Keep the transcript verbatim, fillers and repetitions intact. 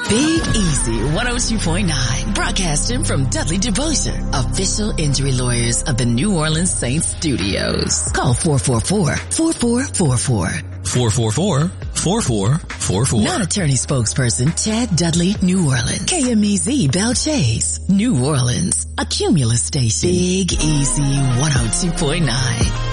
Big Easy one oh two point nine, broadcasting from Dudley DeVotion, official injury lawyers of the New Orleans Saints studios. Call four four four, four four four four. four four four, four four four four. Non-attorney spokesperson Chad Dudley, New Orleans. K M E Z Bell Chase, New Orleans. A Cumulus station. Big Easy one oh two point nine.